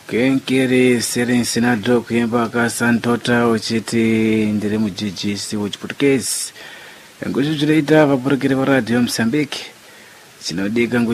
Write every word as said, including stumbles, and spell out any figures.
Kenkere serensinado kuyemba kasantota uchiti ndiri mujijisi wechiputukezi nguchi zvireita vapurekeri varadio Mozambique chinodika